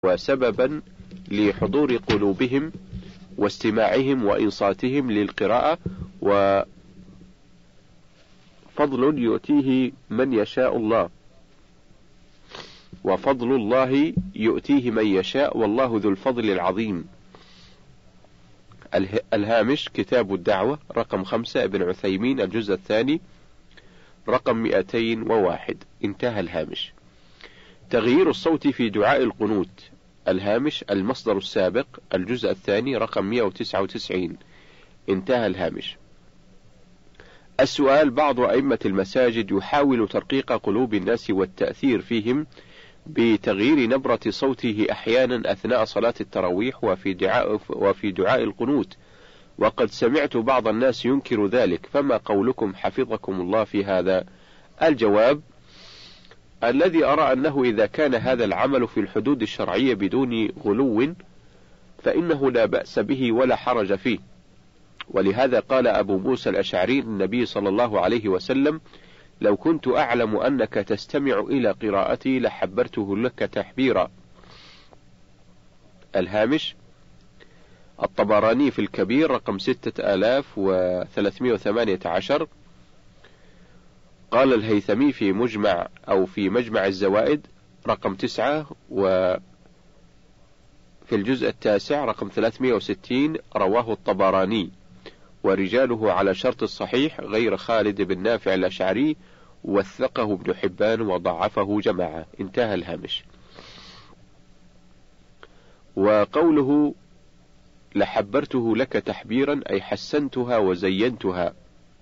وسببا لحضور قلوبهم واستماعهم وإنصاتهم للقراءة، وفضل يؤتيه من يشاء الله، وفضل الله يؤتيه من يشاء، والله ذو الفضل العظيم. الهامش كتاب الدعوة رقم 5 ابن عثيمين الجزء الثاني رقم 201. انتهى الهامش. تغيير الصوت في دعاء القنوت. الهامش المصدر السابق الجزء الثاني رقم 199. انتهى الهامش. السؤال: بعض أئمة المساجد يحاول ترقيق قلوب الناس والتأثير فيهم بتغيير نبرة صوته أحيانا أثناء صلاة التراويح وفي دعاء القنوت، وقد سمعت بعض الناس ينكر ذلك، فما قولكم حفظكم الله في هذا؟ الجواب: الذي أرى أنه إذا كان هذا العمل في الحدود الشرعية بدون غلو فإنه لا بأس به ولا حرج فيه، ولهذا قال أبو موسى الأشعري للنبي صلى الله عليه وسلم: لو كنت أعلم أنك تستمع إلى قراءتي لحبرته لك تحبيرا. الهامش الطبراني في الكبير رقم 6318. قال الهيثمي في مجمع الزوائد رقم 9 وفي الجزء التاسع رقم 360 رواه الطبراني ورجاله على شرط الصحيح غير خالد بن نافع الأشعري، وثقه ابن حبان وضعفه جماعة. انتهى الهامش. وقوله لحبرته لك تحبيرا أي حسنتها وزينتها،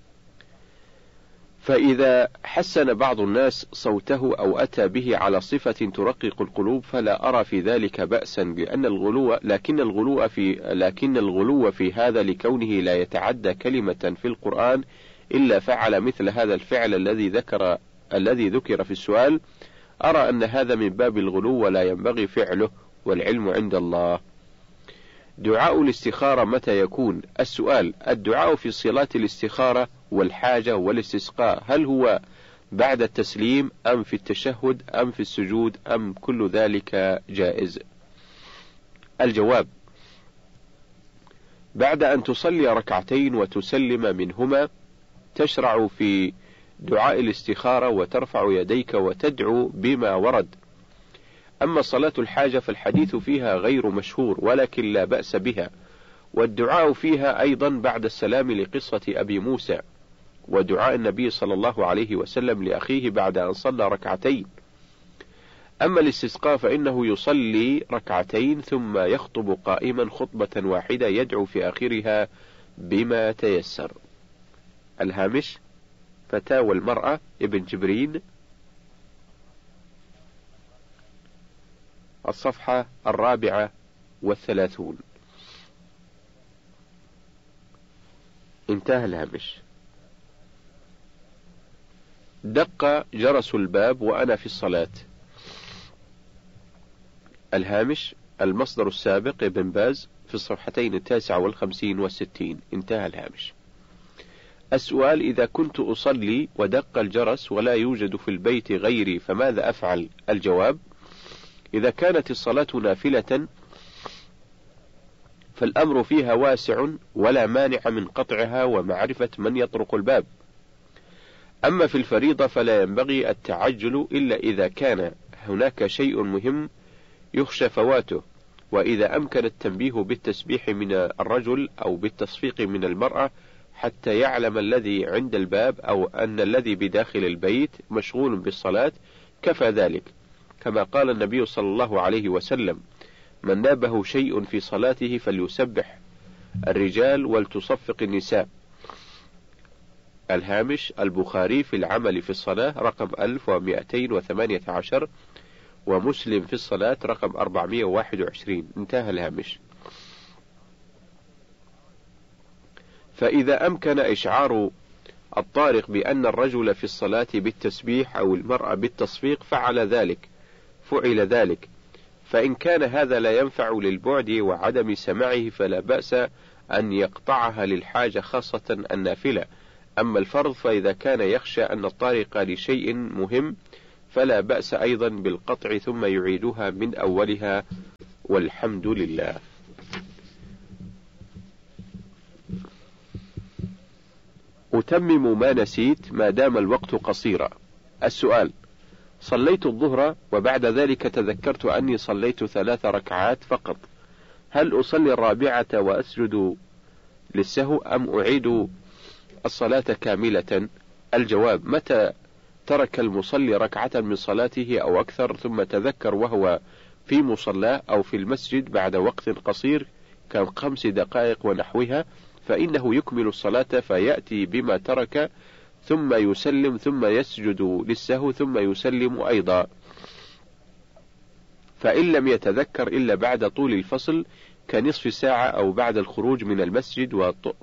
فإذا حسن بعض الناس صوته أو أتى به على صفة ترقق القلوب فلا أرى في ذلك بأسا، لكن الغلو في هذا لكونه لا يتعدى كلمة في القرآن إلا فعل مثل هذا الفعل الذي ذكر في السؤال، أرى أن هذا من باب الغلو ولا ينبغي فعله، والعلم عند الله. دعاء الاستخارة متى يكون؟ السؤال: الدعاء في صلاة الاستخارة والحاجة والاستسقاء هل هو بعد التسليم أم في التشهد أم في السجود أم كل ذلك جائز؟ الجواب: بعد أن تصلي ركعتين وتسلم منهما تشرع في دعاء الاستخارة وترفع يديك وتدعو بما ورد. أما صلاة الحاجة فالحديث فيها غير مشهور ولكن لا بأس بها، والدعاء فيها أيضا بعد السلام لقصة أبي موسى، ودعاء النبي صلى الله عليه وسلم لأخيه بعد أن صلى ركعتين. أما الاستسقاء فإنه يصلي ركعتين ثم يخطب قائما خطبة واحدة يدعو في آخرها بما تيسر. الهامش فتاوى المرأة ابن جبرين الصفحة 34. انتهى الهامش. دق جرس الباب وأنا في الصلاة. الهامش المصدر السابق ابن باز في الصفحتين 59 و60. انتهى الهامش. السؤال: إذا كنت أصلي ودق الجرس ولا يوجد في البيت غيري فماذا أفعل؟ الجواب: إذا كانت الصلاة نافلة فالأمر فيها واسع ولا مانع من قطعها ومعرفة من يطرق الباب. أما في الفريضة فلا ينبغي التعجل إلا إذا كان هناك شيء مهم يخشى فواته، وإذا أمكن التنبيه بالتسبيح من الرجل أو بالتصفيق من المرأة حتى يعلم الذي عند الباب أو أن الذي بداخل البيت مشغول بالصلاة كفى ذلك، كما قال النبي صلى الله عليه وسلم: من نابه شيء في صلاته فليسبح الرجال ولتصفق النساء. الهامش البخاري في العمل في الصلاة رقم 1218 ومسلم في الصلاة رقم 421. انتهى الهامش. فإذا أمكن إشعار الطارق بأن الرجل في الصلاة بالتسبيح أو المرأة بالتصفيق فعل ذلك، فإن كان هذا لا ينفع للبعد وعدم سماعه فلا بأس أن يقطعها للحاجة خاصة النافلة. أما الفرض فإذا كان يخشى أن الطارق لشيء مهم فلا بأس أيضا بالقطع ثم يعيدها من أولها، والحمد لله. أتمم ما نسيت ما دام الوقت قصيرا. السؤال: صليت الظهر وبعد ذلك تذكرت أني صليت 3 ركعات فقط، هل أصلي الرابعة وأسجد للسهو أم أعيد الصلاة كاملة؟ الجواب: متى ترك المصلي ركعة من صلاته أو أكثر ثم تذكر وهو في مصلاه أو في المسجد بعد وقت قصير ك5 دقائق ونحوها، فإنه يكمل الصلاة فيأتي بما ترك ثم يسلم ثم يسجد للسهو ثم يسلم أيضا. فإن لم يتذكر إلا بعد طول الفصل كنصف ساعة أو بعد الخروج من المسجد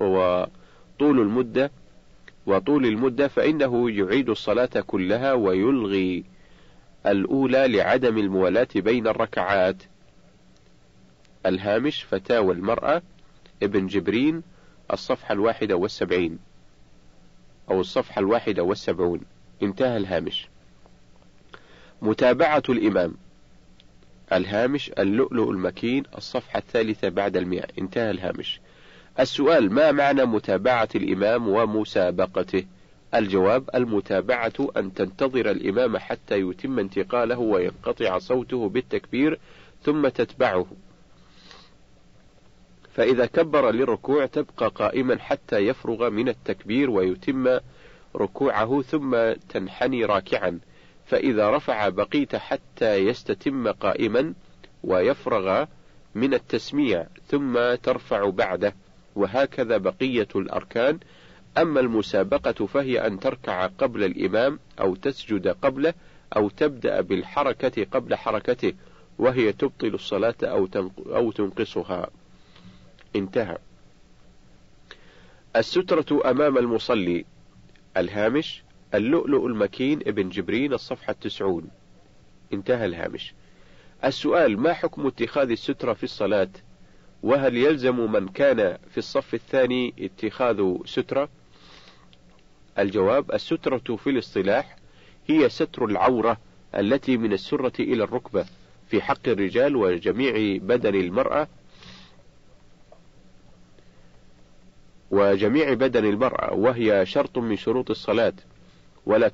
وطول المدة فإنه يعيد الصلاة كلها ويلغي الأولى لعدم الموالاة بين الركعات. الهامش: فتاوى المرأة، ابن جبرين، الصفحة 71 أو الصفحة 71. انتهى الهامش. متابعة الإمام. الهامش: اللؤلؤ المكين، الصفحة 3 بعد 100. انتهى الهامش. السؤال: ما معنى متابعة الإمام ومسابقته؟ الجواب: المتابعة أن تنتظر الإمام حتى يتم انتقاله وينقطع صوته بالتكبير ثم تتبعه، فإذا كبر للركوع تبقى قائما حتى يفرغ من التكبير ويتم ركوعه ثم تنحني راكعا، فإذا رفع بقيت حتى يستتم قائما ويفرغ من التسميع ثم ترفع بعده، وهكذا بقية الأركان. أما المسابقة فهي أن تركع قبل الإمام أو تسجد قبله أو تبدأ بالحركة قبل حركته، وهي تبطل الصلاة أو تنقصها. انتهى. السترة أمام المصلي. الهامش: اللؤلؤ المكين، ابن جبرين، الصفحة 90. انتهى الهامش. السؤال: ما حكم اتخاذ السترة في الصلاة؟ وهل يلزم من كان في الصف الثاني اتخاذ سترة؟ الجواب: السترة في الاصطلاح هي ستر العورة التي من السرة إلى الركبة في حق الرجال وجميع بدن المرأة، وهي شرط من شروط الصلاة، ولا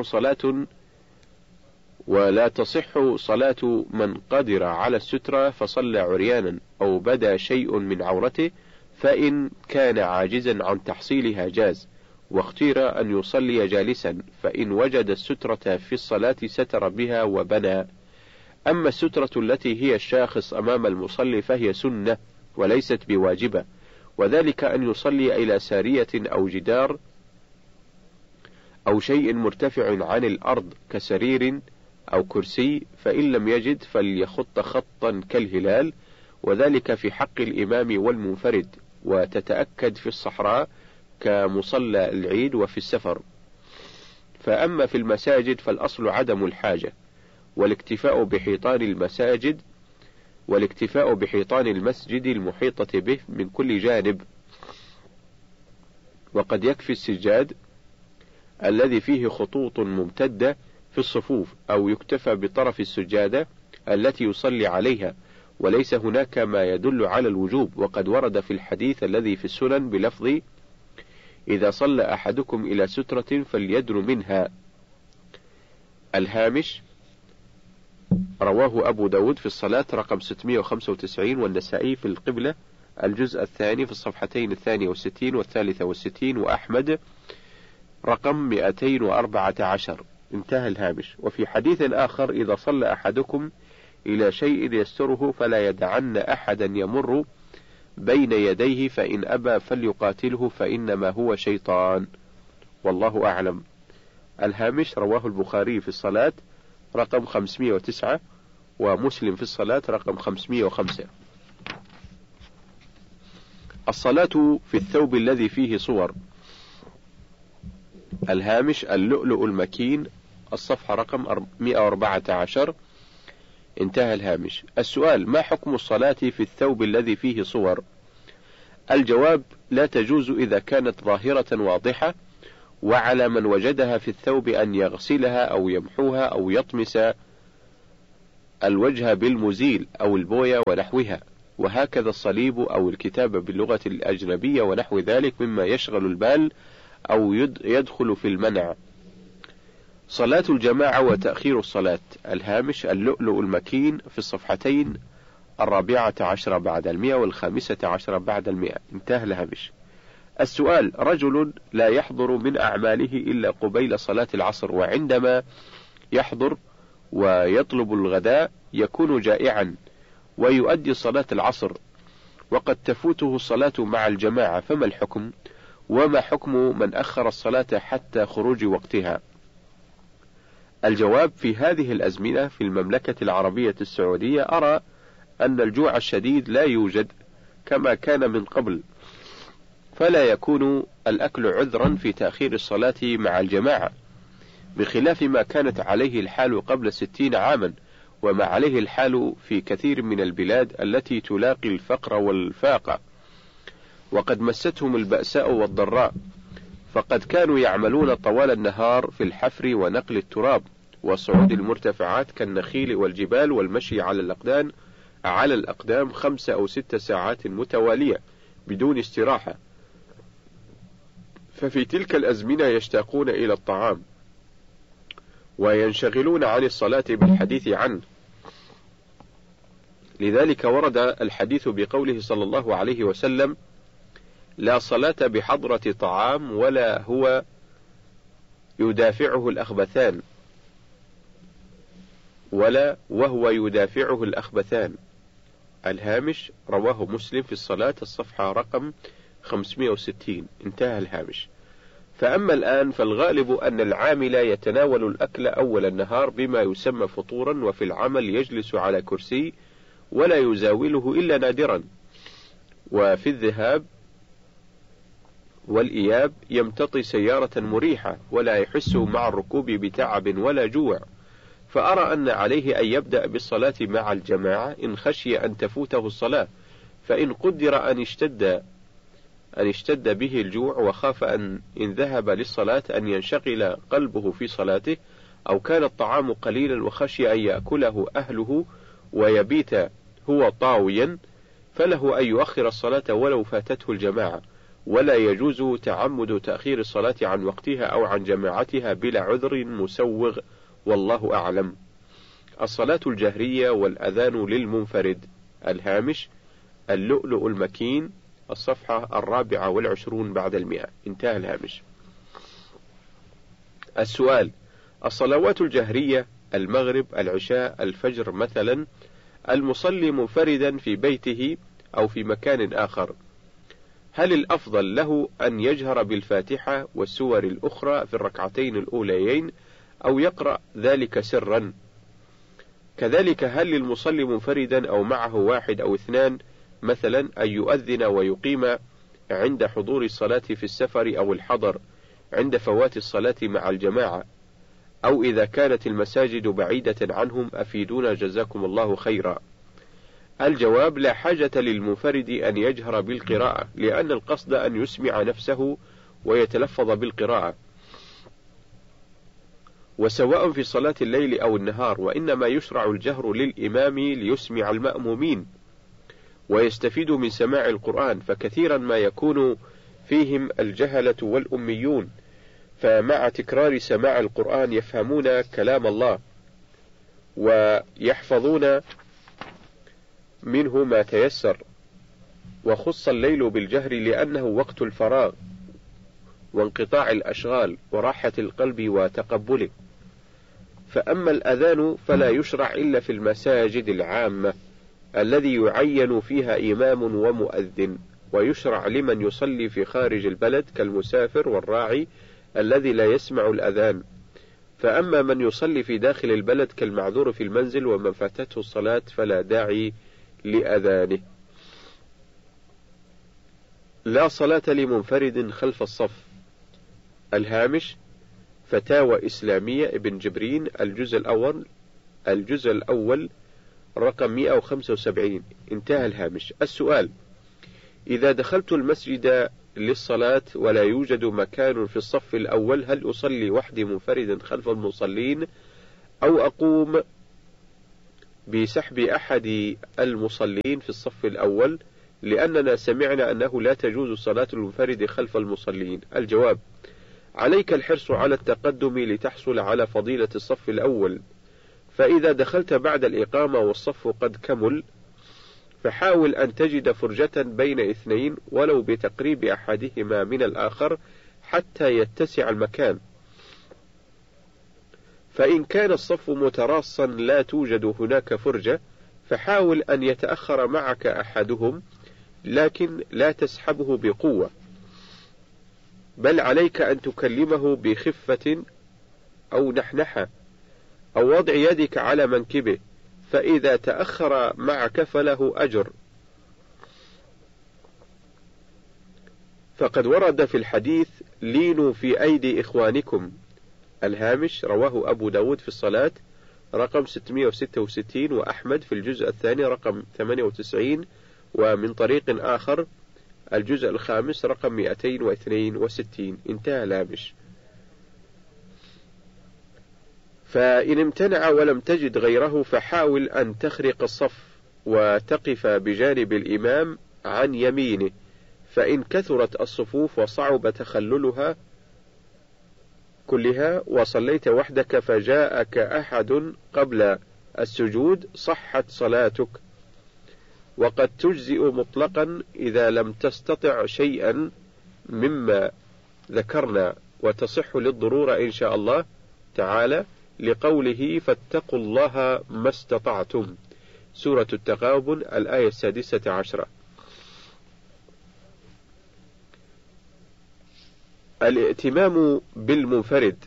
تصح صلاة من قدر على السترة فصلى عريانا أو بدا شيء من عورته، فإن كان عاجزا عن تحصيلها جاز، واختير أن يصلي جالسا، فإن وجد السترة في الصلاة ستر بها وبنى. أما السترة التي هي الشاخص أمام المصلي فهي سنة وليست بواجبة، وذلك أن يصلي إلى سارية أو جدار أو شيء مرتفع عن الأرض كسرير أو كرسي، فإن لم يجد فليخط خطا كالهلال، وذلك في حق الإمام والمنفرد، وتتأكد في الصحراء كمصلى العيد وفي السفر. فأما في المساجد فالأصل عدم الحاجة، والاكتفاء بحيطان المسجد المحيطة به من كل جانب، وقد يكفي السجاد الذي فيه خطوط ممتدة في الصفوف، أو يكتفى بطرف السجادة التي يصلي عليها، وليس هناك ما يدل على الوجوب. وقد ورد في الحديث الذي في السنن بلفظ: إذا صلى أحدكم إلى سترة فليدن منها. الهامش: رواه أبو داود في الصلاة رقم 695، والنسائي في القبلة الجزء الثاني في الصفحتين 62 و63، وأحمد رقم 214. انتهى الهامش. وفي حديث آخر: إذا صلى أحدكم إلى شيء يستره فلا يدعن أحدا يمر بين يديه، فإن أبى فليقاتله فإنما هو شيطان، والله أعلم. الهامش: رواه البخاري في الصلاة رقم 509، ومسلم في الصلاة رقم 505. الصلاة في الثوب الذي فيه صور. الهامش: اللؤلؤ المكين، الصفحة رقم 114. انتهى الهامش. السؤال: ما حكم الصلاة في الثوب الذي فيه صور؟ الجواب: لا تجوز إذا كانت ظاهرة واضحة، وعلى من وجدها في الثوب أن يغسلها أو يمحوها أو يطمس الوجه بالمزيل أو البوية ونحوها، وهكذا الصليب أو الكتابة باللغة الأجنبية ونحو ذلك مما يشغل البال أو يدخل في المنع. صلاة الجماعة وتأخير الصلاة. الهامش: اللؤلؤ المكين في الصفحتين 14 بعد 100 و15 بعد 100. انتهى الهامش. السؤال: رجل لا يحضر من أعماله إلا قبيل صلاة العصر، وعندما يحضر ويطلب الغداء يكون جائعا ويؤدي صلاة العصر وقد تفوته الصلاة مع الجماعة، فما الحكم؟ وما حكم من أخر الصلاة حتى خروج وقتها؟ الجواب: في هذه الأزمنة في المملكة العربية السعودية أرى أن الجوع الشديد لا يوجد كما كان من قبل، فلا يكون الأكل عذرا في تأخير الصلاة مع الجماعة، بخلاف ما كانت عليه الحال قبل 60 عاما، وما عليه الحال في كثير من البلاد التي تلاقي الفقر والفاقة، وقد مستهم البأساء والضراء، فقد كانوا يعملون طوال النهار في الحفر ونقل التراب وصعود المرتفعات كالنخيل والجبال والمشي على الأقدام 5 أو 6 ساعات متوالية بدون استراحة، ففي تلك الأزمنة يشتاقون إلى الطعام وينشغلون عن الصلاة بالحديث عنه. لذلك ورد الحديث بقوله صلى الله عليه وسلم: لا صلاة بحضرة طعام ولا هو يدافعه الأخبثان ولا وهو يدافعه الأخبثان. الهامش: رواه مسلم في الصلاة الصفحة رقم 560. انتهى الهامش. فأما الآن فالغالب أن العامل يتناول الأكل أول النهار بما يسمى فطورا، وفي العمل يجلس على كرسي ولا يزاوله إلا نادرا، وفي الذهاب والإياب يمتطي سيارة مريحة ولا يحس مع الركوب بتعب ولا جوع، فأرى أن عليه أن يبدأ بالصلاة مع الجماعة إن خشي أن تفوته الصلاة، فإن قدر أن اشتد به الجوع وخاف إن ذهب للصلاة أن ينشغل قلبه في صلاته، أو كان الطعام قليلا وخشي أن يأكله أهله ويبيت هو طاويا، فله أن يؤخر الصلاة ولو فاتته الجماعة، ولا يجوز تعمد تأخير الصلاة عن وقتها أو عن جماعتها بلا عذر مسوغ، والله أعلم. الصلاة الجهرية والأذان للمنفرد. الهامش: اللؤلؤ المكين الصفحة 24 بعد 100. انتهى الهامش. السؤال: الصلوات الجهرية: المغرب، العشاء، الفجر مثلا، المصلي منفردا في بيته أو في مكان آخر، هل الأفضل له أن يجهر بالفاتحة والسور الأخرى في الركعتين الأوليين أو يقرأ ذلك سرا؟ كذلك هل للمصلي منفردا أو معه واحد أو اثنان مثلا أن يؤذن ويقيم عند حضور الصلاة في السفر أو الحضر عند فوات الصلاة مع الجماعة، أو إذا كانت المساجد بعيدة عنهم أفيدونا جزاكم الله خيرا. الجواب: لا حاجة للمنفرد أن يجهر بالقراءة، لأن القصد أن يسمع نفسه ويتلفظ بالقراءة، وسواء في صلاة الليل أو النهار، وإنما يشرع الجهر للإمام ليسمع المأمومين ويستفيد من سماع القرآن، فكثيرا ما يكون فيهم الجهلة والأميون، فمع تكرار سماع القرآن يفهمون كلام الله ويحفظون منه ما تيسر. وخص الليل بالجهر لأنه وقت الفراغ وانقطاع الأشغال وراحة القلب وتقبله. فأما الأذان فلا يشرع إلا في المساجد العامة الذي يعين فيها إمام ومؤذن، ويشرع لمن يصلي في خارج البلد كالمسافر والراعي الذي لا يسمع الأذان. فأما من يصلي في داخل البلد كالمعذور في المنزل ومن فاتته الصلاة فلا داعي لأذانه. لا صلاة لمنفرد خلف الصف. الهامش: فتاوى إسلامية ابن جبرين، الجزء الأول رقم 175. انتهى الهامش. السؤال: إذا دخلت المسجد للصلاة ولا يوجد مكان في الصف الأول، هل أصلي وحدي منفردا خلف المصلين أو أقوم بسحب أحد المصلين في الصف الأول، لأننا سمعنا أنه لا تجوز صلاة المنفرد خلف المصلين؟ الجواب: عليك الحرص على التقدم لتحصل على فضيلة الصف الأول، فإذا دخلت بعد الإقامة والصف قد كمل فحاول أن تجد فرجة بين اثنين ولو بتقريب أحدهما من الآخر حتى يتسع المكان، فإن كان الصف متراصا لا توجد هناك فرجة فحاول أن يتأخر معك أحدهم، لكن لا تسحبه بقوة، بل عليك أن تكلمه بخفة أو نحنحة أو وضع يدك على منكبه، فإذا تأخر معك فله أجر. فقد ورد في الحديث: لينوا في أيدي إخوانكم. الهامش: رواه أبو داود في الصلاة رقم 666، وأحمد في الجزء الثاني رقم 98، ومن طريق آخر الجزء الخامس رقم 262. انتهى الهامش. فإن امتنع ولم تجد غيره فحاول أن تخرق الصف وتقف بجانب الإمام عن يمينه، فإن كثرت الصفوف وصعب تخللها كلها وصليت وحدك فجاءك أحد قبل السجود صحت صلاتك، وقد تجزئ مطلقا إذا لم تستطع شيئا مما ذكرنا، وتصح للضرورة إن شاء الله تعالى، لقوله: فاتقوا الله ما استطعتم، سورة التغابن الآية 16. الائتمام بالمنفرد.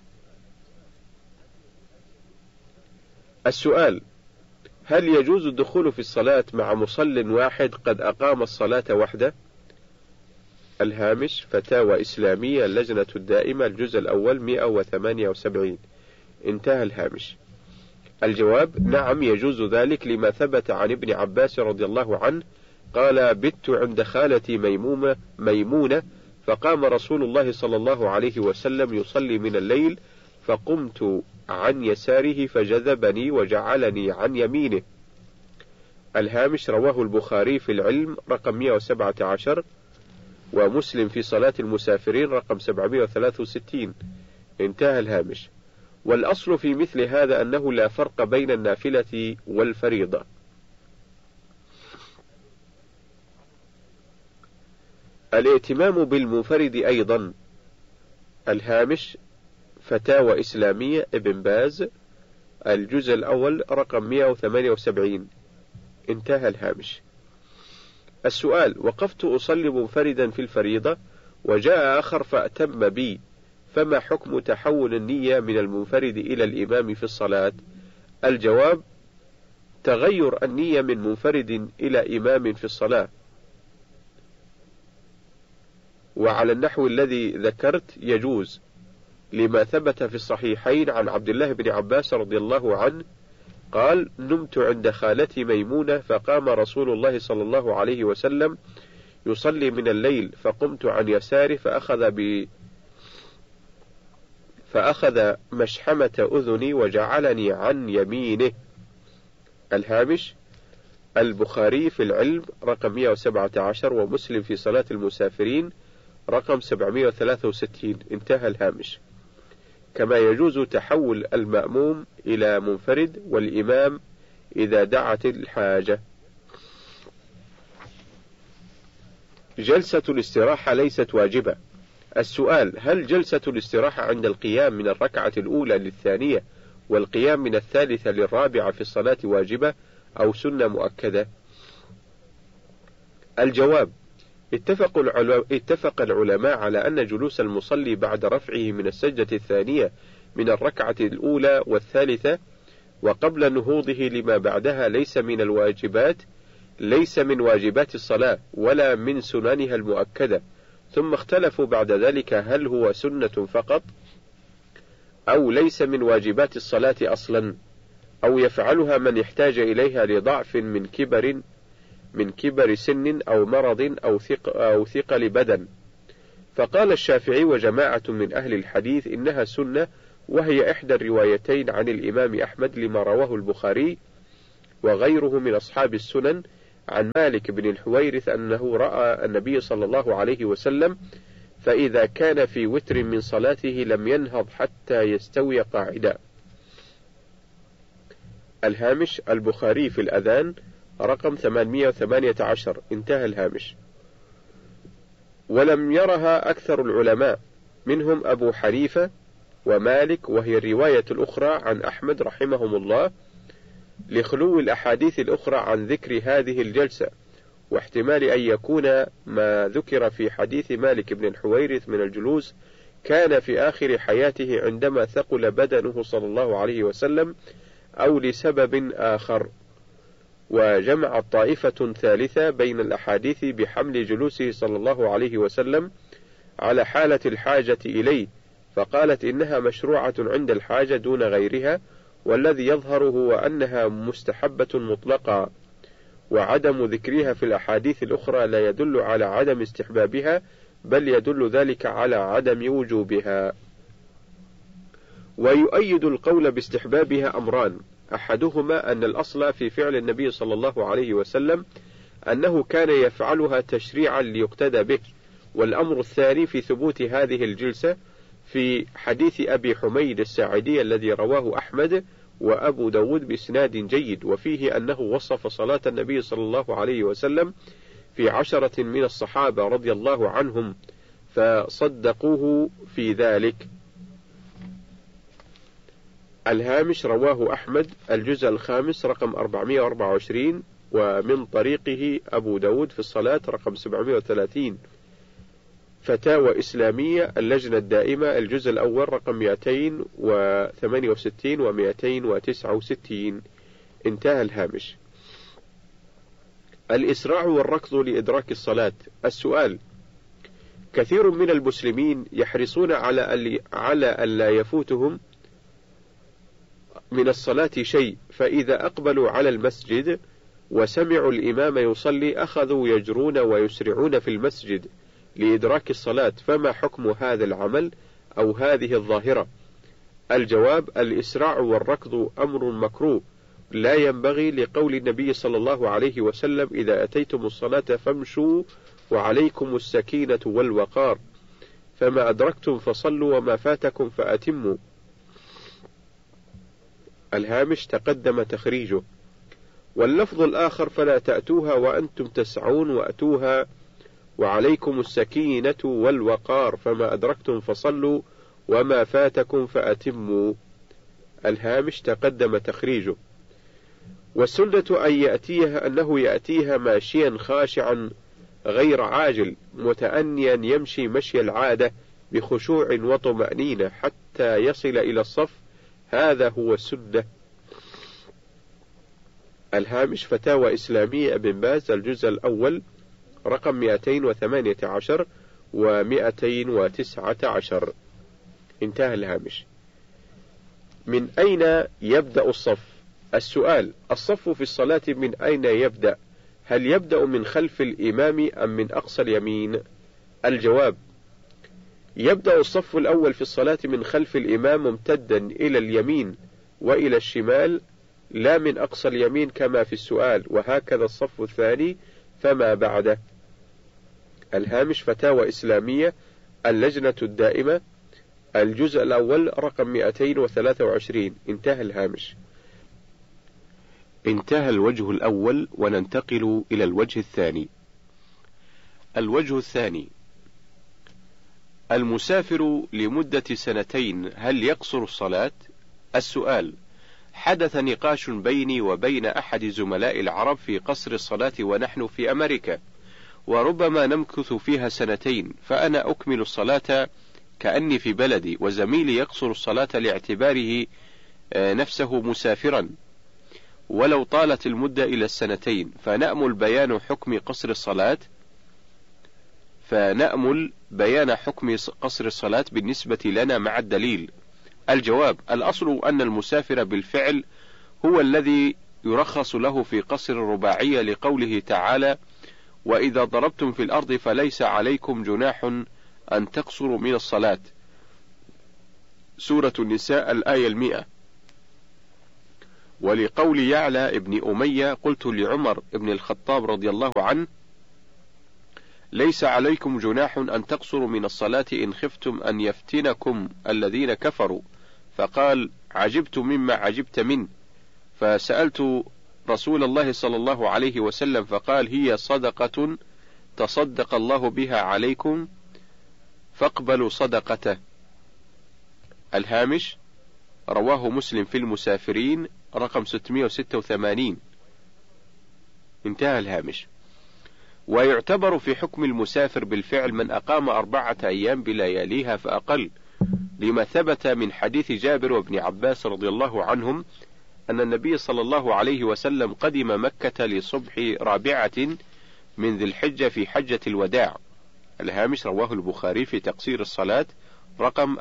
السؤال: هل يجوز الدخول في الصلاة مع مصل واحد قد أقام الصلاة وحده؟ الهامش: فتاوى إسلامية، اللجنة الدائمة، الجزء الأول 178. انتهى الهامش. الجواب: نعم يجوز ذلك، لما ثبت عن ابن عباس رضي الله عنه قال: بت عند خالتي ميمونة فقام رسول الله صلى الله عليه وسلم يصلي من الليل، فقمت عن يساره فجذبني وجعلني عن يمينه. الهامش: رواه البخاري في العلم رقم 117، ومسلم في صلاة المسافرين رقم 763. انتهى الهامش. والأصل في مثل هذا أنه لا فرق بين النافلة والفريضة. الائتمام بالمنفرد أيضا. الهامش: فتاوى إسلامية، ابن باز، الجزء الأول رقم 178. انتهى الهامش. السؤال: وقفت أصلي منفردا في الفريضة وجاء آخر فأتم بي، فما حكم تحول النية من المنفرد إلى الإمام في الصلاة؟ الجواب: تغير النية من منفرد إلى إمام في الصلاة، وعلى النحو الذي ذكرت يجوز، لما ثبت في الصحيحين عن عبد الله بن عباس رضي الله عنه قال: نمت عند خالتي ميمونة فقام رسول الله صلى الله عليه وسلم يصلي من الليل، فقمت عن يساره فأخذ مشحمة أذني وجعلني عن يمينه. الهامش: البخاري في العلم رقم 117، ومسلم في صلاة المسافرين رقم 763. انتهى الهامش. كما يجوز تحول المأموم إلى منفرد والإمام إذا دعت الحاجة. جلسة الاستراحة ليست واجبة. السؤال: هل جلسة الاستراحة عند القيام من الركعة الأولى للثانية والقيام من الثالثة للرابعة في الصلاة واجبة أو سنة مؤكدة؟ الجواب: اتفق العلماء على أن جلوس المصلي بعد رفعه من السجدة الثانية من الركعة الأولى والثالثة وقبل نهوضه لما بعدها ليس من واجبات الصلاة ولا من سننها المؤكدة، ثم اختلفوا بعد ذلك هل هو سنة فقط أو ليس من واجبات الصلاة أصلا، أو يفعلها من يحتاج إليها لضعف من كبر سن أو مرض أو ثقل بدن، فقال الشافعي وجماعة من أهل الحديث إنها سنة، وهي إحدى الروايتين عن الإمام أحمد لما رواه البخاري وغيره من أصحاب السنن عن مالك بن الحويرث أنه رأى النبي صلى الله عليه وسلم فإذا كان في وتر من صلاته لم ينهض حتى يستوي قاعدا. الهامش: البخاري في الأذان رقم 818. انتهى الهامش. ولم يرها أكثر العلماء، منهم أبو حنيفة ومالك، وهي الرواية الأخرى عن أحمد رحمهم الله، لخلو الأحاديث الأخرى عن ذكر هذه الجلسة، واحتمال أن يكون ما ذكر في حديث مالك بن الحويرث من الجلوس كان في آخر حياته عندما ثقل بدنه صلى الله عليه وسلم أو لسبب آخر. وجمع طائفة ثالثة بين الأحاديث بحمل جلوسه صلى الله عليه وسلم على حالة الحاجة إليه، فقالت إنها مشروعة عند الحاجة دون غيرها، والذي يظهر هو أنها مستحبة مطلقة، وعدم ذكرها في الأحاديث الأخرى لا يدل على عدم استحبابها، بل يدل ذلك على عدم وجوبها. ويؤيد القول باستحبابها أمران: أحدهما أن الأصل في فعل النبي صلى الله عليه وسلم أنه كان يفعلها تشريعا ليقتدى به، والأمر الثاني في ثبوت هذه الجلسة في حديث أبي حميد الساعدي الذي رواه أحمد وأبو داود بإسناد جيد، وفيه أنه وصف صلاة النبي صلى الله عليه وسلم في 10 من الصحابة رضي الله عنهم فصدقوه في ذلك. الهامش: رواه أحمد الجزء 5 رقم 424، ومن طريقه أبو داود في الصلاة رقم 730. فتاوى إسلامية اللجنة الدائمة الجزء الأول رقم 268 و 269. انتهى الهامش. الإسراع والركض لإدراك الصلاة. السؤال: كثير من المسلمين يحرصون على ألا يفوتهم من الصلاة شيء، فإذا أقبلوا على المسجد وسمعوا الإمام يصلي أخذوا يجرون ويسرعون في المسجد لإدراك الصلاة، فما حكم هذا العمل أو هذه الظاهرة؟ الجواب: الإسراع والركض أمر مكروه لا ينبغي، لقول النبي صلى الله عليه وسلم: إذا أتيتم الصلاة فامشوا وعليكم السكينة والوقار، فما أدركتم فصلوا وما فاتكم فأتموا. الهامش: تقدم تخريجه. واللفظ الآخر: فلا تأتوها وأنتم تسعون وأتوها وعليكم السكينة والوقار، فما أدركتم فصلوا وما فاتكم فأتموا. الهامش: تقدم تخريجه. والسنة أنه يأتيها ماشيا خاشعا غير عاجل متأنيا يمشي مشي العادة بخشوع وطمأنينة حتى يصل إلى الصف، هذا هو السنة. الهامش: فتاوى إسلامية ابن باز الجزء الأول رقم 218 و 219. انتهى الهامش. من أين يبدأ الصف؟ السؤال: الصف في الصلاة من أين يبدأ؟ هل يبدأ من خلف الإمام أم من أقصى اليمين؟ الجواب: يبدأ الصف الأول في الصلاة من خلف الإمام ممتدا إلى اليمين وإلى الشمال، لا من أقصى اليمين كما في السؤال، وهكذا الصف الثاني فما بعده. الهامش: فتاوى إسلامية اللجنة الدائمة الجزء الأول رقم 223. انتهى الهامش. انتهى الوجه الأول، وننتقل إلى الوجه الثاني. الوجه الثاني: المسافر لمدة 2 هل يقصر الصلاة؟ السؤال: حدث نقاش بيني وبين أحد زملاء العرب في قصر الصلاة ونحن في أمريكا، وربما نمكث فيها 2، فأنا أكمل الصلاة كأني في بلدي، وزميلي يقصر الصلاة لاعتباره نفسه مسافرا ولو طالت المدة إلى 2، فنأمل بيان حكم قصر الصلاة بالنسبة لنا مع الدليل. الجواب: الأصل أن المسافر بالفعل هو الذي يرخص له في قصر الرباعية، لقوله تعالى: وإذا ضربتم في الأرض فليس عليكم جناح أن تقصروا من الصلاة. سورة النساء الآية 100. ولقول يعلى ابن أمية قلت لعمر ابن الخطاب رضي الله عنه: ليس عليكم جناح أن تقصروا من الصلاة إن خفتم أن يفتنكم الذين كفروا. فقال: عجبت مما عجبت منه. فسألت رسول الله صلى الله عليه وسلم فقال: هي صدقة تصدق الله بها عليكم فاقبلوا صدقته. الهامش: رواه مسلم في المسافرين رقم 686. انتهى الهامش. ويعتبر في حكم المسافر بالفعل من أقام 4 أيام بلياليها فأقل، لما ثبت من حديث جابر وابن عباس رضي الله عنهم أن النبي صلى الله عليه وسلم قدم مكة لصبح 4 من ذي الحجة في حجة الوداع. الهامش: رواه البخاري في تقصير الصلاة رقم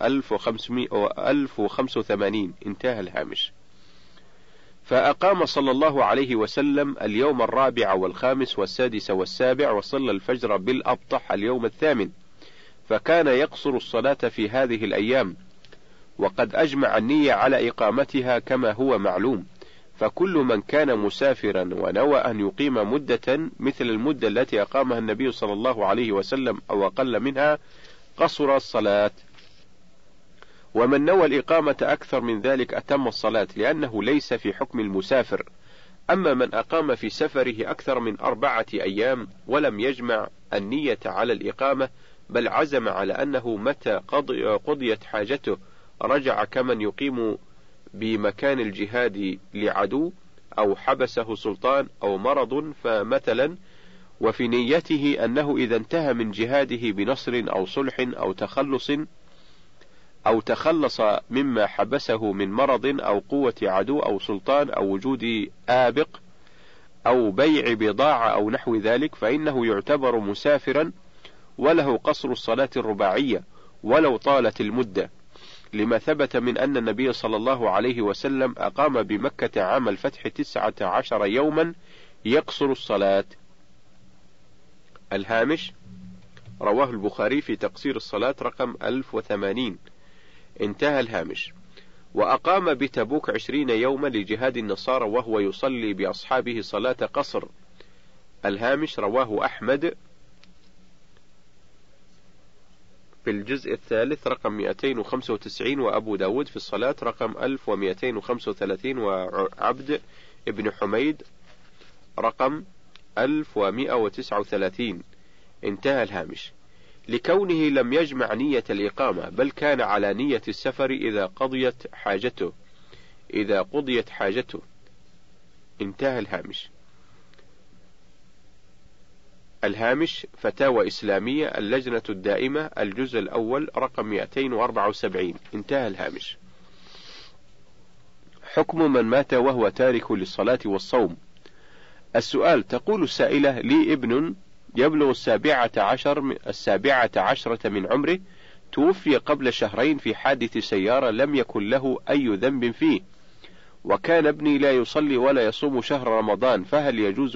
1085. انتهى الهامش. فأقام صلى الله عليه وسلم اليوم 4 والخامس والسادس والسابع، وصلى الفجر بالأبطح اليوم 8، فكان يقصر الصلاة في هذه الأيام، وقد أجمع النية على إقامتها كما هو معلوم. فكل من كان مسافرا ونوى أن يقيم مدة مثل المدة التي أقامها النبي صلى الله عليه وسلم أو أقل منها قصر الصلاة. ومن نوى الإقامة أكثر من ذلك أتم الصلاة، لأنه ليس في حكم المسافر. أما من أقام في سفره أكثر من 4 أيام ولم يجمع النية على الإقامة، بل عزم على أنه متى قضيت حاجته رجع كمن يقيم بمكان الجهاد لعدو أو حبسه سلطان أو مرض فمثلا، وفي نيته أنه إذا انتهى من جهاده بنصر أو صلح أو تخلص مما حبسه من مرض أو قوة عدو أو سلطان أو وجود آبق أو بيع بضاعة أو نحو ذلك، فإنه يعتبر مسافرا وله قصر الصلاة الرباعية ولو طالت المدة، لما ثبت من أن النبي صلى الله عليه وسلم أقام بمكة عام الفتح 19 يوما يقصر الصلاة. الهامش: رواه البخاري في تقصير الصلاة رقم 1080. انتهى الهامش. وأقام بتبوك 20 يوما لجهاد النصارى وهو يصلي بأصحابه صلاة قصر. الهامش: رواه أحمد في الجزء الثالث رقم 295، وأبو داود في الصلاة رقم 1235، وعبد ابن حميد رقم 1139. انتهى الهامش. لكونه لم يجمع نية الإقامة، بل كان على نية السفر إذا قضيت حاجته. انتهى الهامش. الهامش: فتاوى إسلامية اللجنة الدائمة الجزء الأول رقم 274. انتهى الهامش. حكم من مات وهو تارك للصلاة والصوم. السؤال: تقول السائلة: لي ابن يبلغ 17 من عمره، توفي قبل شهرين في حادث سيارة لم يكن له أي ذنب فيه، وكان ابني لا يصلي ولا يصوم شهر رمضان، فهل يجوز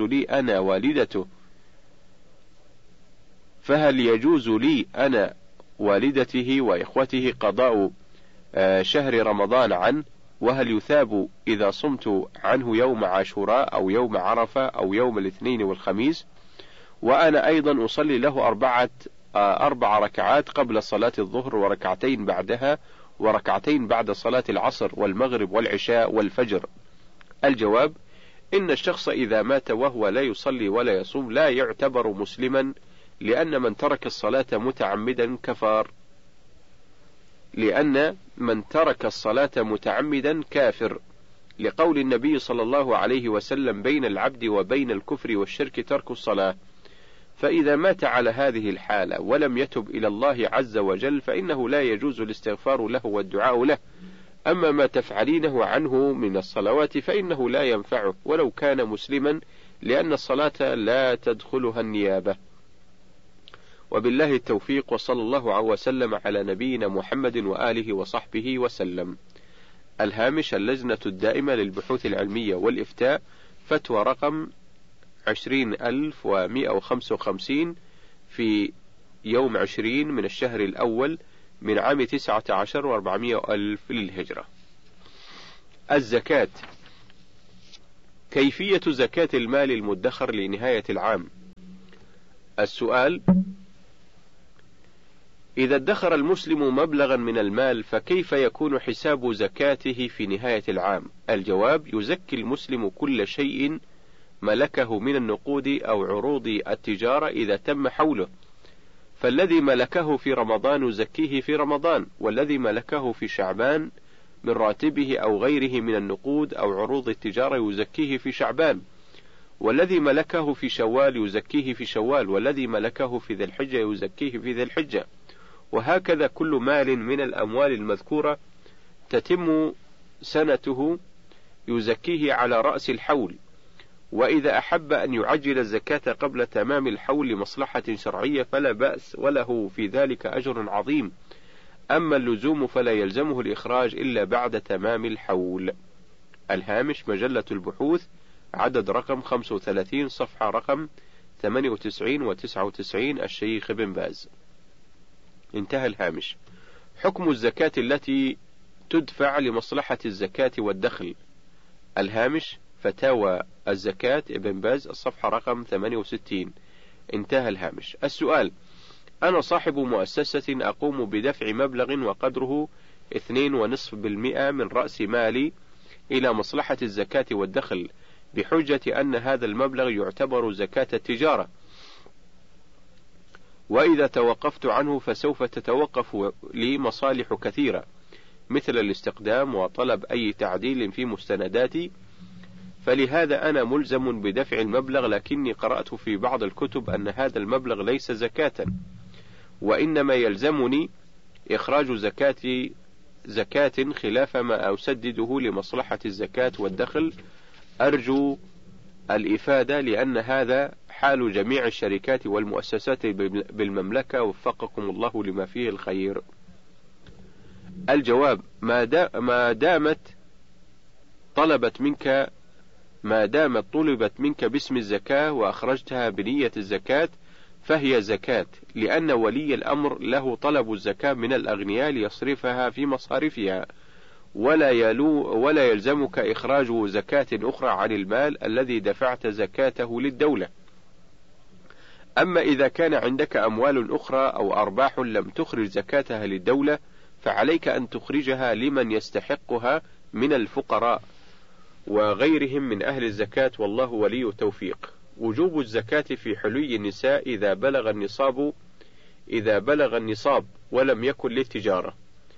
لي أنا والدته وإخوته قضاء شهر رمضان عنه؟ وهل يثاب إذا صمت عنه يوم عاشوراء أو يوم عرفة أو يوم الاثنين والخميس؟ وأنا أيضا أصلي له 4 ركعات قبل صلاة الظهر، وركعتين بعدها، وركعتين بعد صلاة العصر والمغرب والعشاء والفجر. الجواب: إن الشخص إذا مات وهو لا يصلي ولا يصوم لا يعتبر مسلما، لأن من ترك الصلاة متعمدا كافر، لقول النبي صلى الله عليه وسلم: بين العبد وبين الكفر والشرك ترك الصلاة. فإذا مات على هذه الحالة ولم يتب إلى الله عز وجل فإنه لا يجوز الاستغفار له والدعاء له. أما ما تفعلينه عنه من الصلوات فإنه لا ينفعه ولو كان مسلما، لأن الصلاة لا تدخلها النيابة. وبالله التوفيق، وصلى الله وسلم على نبينا محمد وآله وصحبه وسلم. الهامش: اللجنة الدائمة للبحوث العلمية والإفتاء، فتوى رقم 20155 في يوم 20 من الشهر الأول من عام 19 و400 ألف للهجرة. الزكاة. كيفية زكاة المال المدخر لنهاية العام؟ السؤال: إذا ادخر المسلم مبلغا من المال فكيف يكون حساب زكاته في نهاية العام؟ الجواب: يزكي المسلم كل شيء ملكه من النقود أو عروض التجارة إذا تم حوله، فالذي ملكه في رمضان يزكيه في رمضان، والذي ملكه في شعبان من راتبه أو غيره من النقود أو عروض التجارة يزكيه في شعبان، والذي ملكه في شوال يزكيه في شوال، والذي ملكه في ذي الحجة يزكيه في ذي الحجة، وهكذا كل مال من الأموال المذكورة تتم سنته يزكيه على رأس الحول. وإذا أحب أن يعجل الزكاة قبل تمام الحول لمصلحة شرعية فلا بأس، وله في ذلك أجر عظيم. أما اللزوم فلا يلزمه الإخراج إلا بعد تمام الحول. الهامش: مجلة البحوث، عدد رقم 35، صفحة رقم 98 و 99، الشيخ ابن باز. انتهى الهامش. حكم الزكاة التي تدفع لمصلحة الزكاة والدخل. الهامش: فتاوى الزكاة ابن باز، الصفحة رقم 68. انتهى الهامش. السؤال: أنا صاحب مؤسسة أقوم بدفع مبلغ وقدره 2.5% من رأس مالي إلى مصلحة الزكاة والدخل بحجة أن هذا المبلغ يعتبر زكاة التجارة، وإذا توقفت عنه فسوف تتوقف لي مصالح كثيرة مثل الاستقدام وطلب أي تعديل في مستنداتي، فلهذا أنا ملزم بدفع المبلغ، لكني قرأت في بعض الكتب أن هذا المبلغ ليس زكاة، وإنما يلزمني إخراج زكاة خلاف ما أسدده لمصلحة الزكاة والدخل. أرجو الإفادة، لأن هذا حال جميع الشركات والمؤسسات بالمملكة، وفقكم الله لما فيه الخير. الجواب: ما دامت طلبت منك باسم الزكاة وأخرجتها بنية الزكاة فهي زكاة، لأن ولي الأمر له طلب الزكاة من الأغنياء ليصرفها في مصارفها، ولا يلزمك إخراج زكاة أخرى عن المال الذي دفعت زكاته للدولة. أما إذا كان عندك أموال أخرى أو أرباح لم تخرج زكاتها للدولة فعليك أن تخرجها لمن يستحقها من الفقراء وغيرهم من أهل الزكاة، والله ولي التوفيق. وجوب الزكاة في حلي النساء إذا بلغ النصاب ولم يكن للتجارة.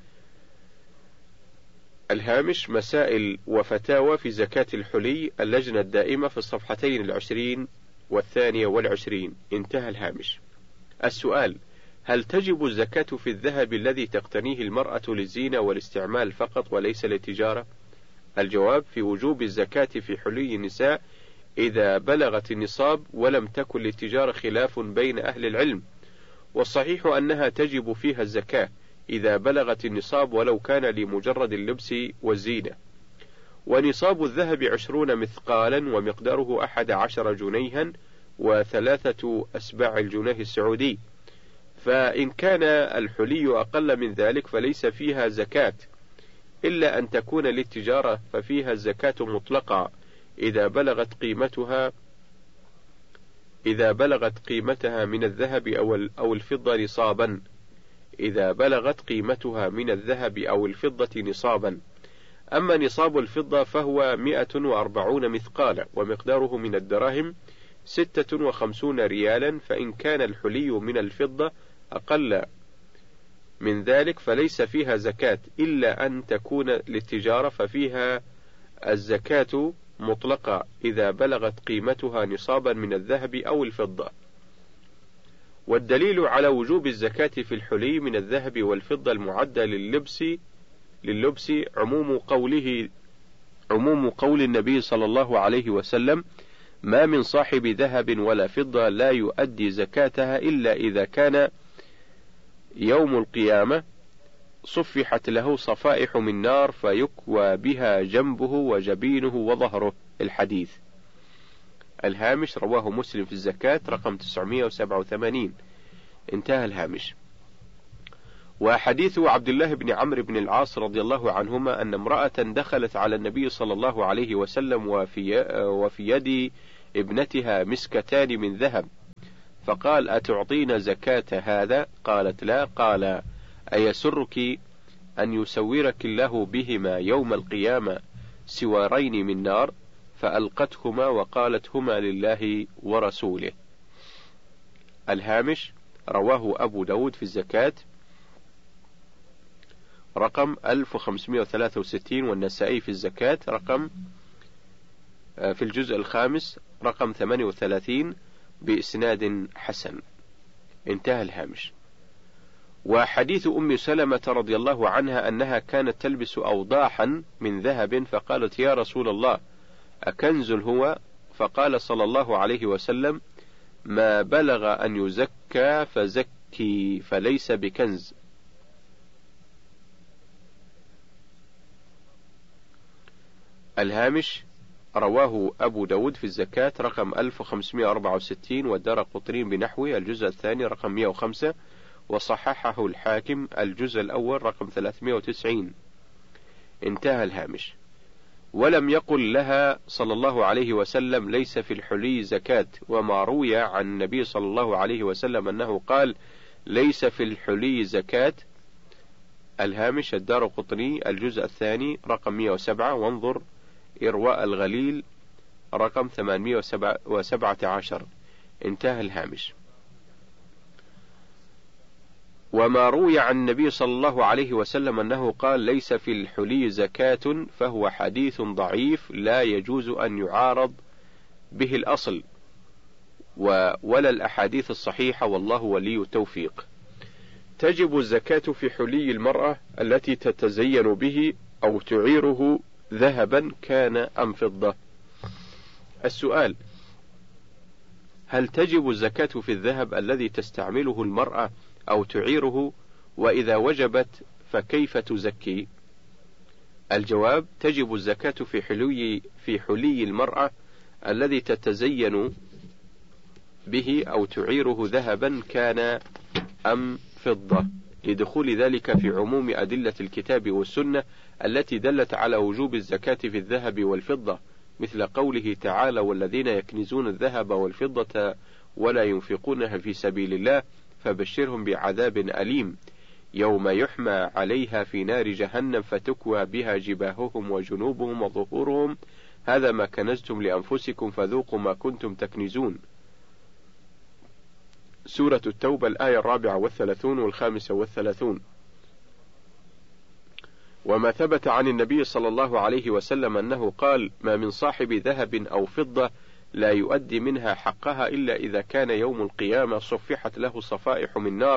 الهامش: مسائل وفتاوى في زكاة الحلي، اللجنة الدائمة، في الصفحتين 20 و22. انتهى الهامش. السؤال: هل تجب الزكاة في الذهب الذي تقتنيه المرأة للزينة والاستعمال فقط وليس للتجارة؟ الجواب: في وجوب الزكاة في حلي النساء إذا بلغت النصاب ولم تكن للتجارة خلاف بين أهل العلم، والصحيح أنها تجب فيها الزكاة إذا بلغت النصاب ولو كان لمجرد اللبس والزينة. ونصاب الذهب 20 مثقالا ومقداره 11 جنيها و3 أسباع الجنيه السعودي، فإن كان الحلي أقل من ذلك فليس فيها زكاة، إلا أن تكون للتجارة ففيها الزكاة مطلقة إذا بلغت قيمتها من الذهب أو الفضة نصابا. إذا بلغت قيمتها من الذهب أو الفضة نصابا. أما نصاب الفضة فهو 140 مثقالا ومقداره من الدراهم 56 ريالا، فإن كان الحلي من الفضة أقل من ذلك فليس فيها زكاة إلا أن تكون للتجارة، ففيها الزكاة مطلقة إذا بلغت قيمتها نصابا من الذهب أو الفضة. والدليل على وجوب الزكاة في الحلي من الذهب والفضة المعدة لللبس عموم قول النبي صلى الله عليه وسلم: ما من صاحب ذهب ولا فضة لا يؤدي زكاتها إلا إذا كان يوم القيامة صفحت له صفائح من نار فيكوى بها جنبه وجبينه وظهره. الحديث. الهامش: رواه مسلم في الزكاة رقم 987. انتهى الهامش. وحديث عبد الله بن عمرو بن العاص رضي الله عنهما أن امرأة دخلت على النبي صلى الله عليه وسلم وفي يد ابنتها مسكتان من ذهب، فقال: أتعطين زكاة هذا؟ قالت: لا. قال: أيسرك أن يسورك الله بهما يوم القيامة سوارين من نار؟ فألقتهما وقالت: هما لله ورسوله. الهامش: رواه أبو داود في الزكاة رقم 1563، والنسائي في الزكاة رقم في الجزء الخامس رقم 38 بإسناد حسن. انتهى الهامش. وحديث أم سلمة رضي الله عنها أنها كانت تلبس أوضاحا من ذهب، فقالت: يا رسول الله، أكنز هو؟ فقال صلى الله عليه وسلم: ما بلغ أن يزكى فزكي، فليس بكنز. الهامش: رواه أبو داود في الزكاة رقم 1564، والدارقطني بنحوه الجزء الثاني رقم 105، وصححه الحاكم الجزء الأول رقم 390. انتهى الهامش. ولم يقل لها صلى الله عليه وسلم: ليس في الحلي زكاة. وما روي عن النبي صلى الله عليه وسلم أنه قال: ليس في الحلي زكاة. الهامش: الدارقطني الجزء الثاني رقم 107، وانظر إرواء الغليل رقم 817. انتهى الهامش. وما روي عن النبي صلى الله عليه وسلم أنه قال: ليس في الحلي زكاة، فهو حديث ضعيف لا يجوز أن يعارض به الأصل ولا الأحاديث الصحيحة، والله ولي التوفيق. تجب الزكاة في حلي المرأة التي تتزين به أو تعيره ذهبا كان أم فضة. السؤال: هل تجب الزكاة في الذهب الذي تستعمله المرأة أو تعيره؟ وإذا وجبت فكيف تزكي؟ الجواب: تجب الزكاة في حلي المرأة الذي تتزين به أو تعيره ذهبا كان أم فضة، لدخول ذلك في عموم أدلة الكتاب والسنة التي دلت على وجوب الزكاة في الذهب والفضة، مثل قوله تعالى: والذين يكنزون الذهب والفضة ولا ينفقونها في سبيل الله فبشرهم بعذاب أليم يوم يحمى عليها في نار جهنم فتكوى بها جباههم وجنوبهم وظهورهم هذا ما كنزتم لأنفسكم فذوقوا ما كنتم تكنزون. سورة التوبة الآية 34 و35. وما ثبت عن النبي صلى الله عليه وسلم أنه قال: ما من صاحب ذهب أو فضة لا يؤدي منها حقها إلا إذا كان يوم القيامة صفحت له صفائح من نار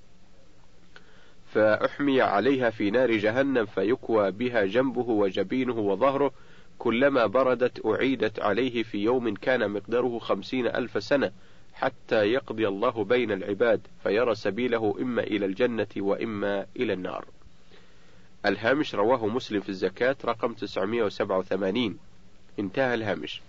فأحمي عليها في نار جهنم فيكوى بها جنبه وجبينه وظهره كلما بردت أعيدت عليه في يوم كان مقداره 50,000 سنة حتى يقضي الله بين العباد فيرى سبيله إما إلى الجنة وإما إلى النار. الهامش: رواه مسلم في الزكاة رقم 987. انتهى الهامش.